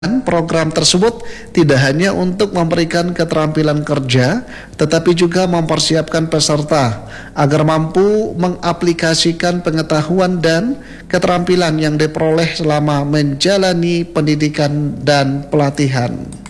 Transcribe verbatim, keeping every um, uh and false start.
Program tersebut tidak hanya untuk memberikan keterampilan kerja, tetapi juga mempersiapkan peserta agar mampu mengaplikasikan pengetahuan dan keterampilan yang diperoleh selama menjalani pendidikan dan pelatihan.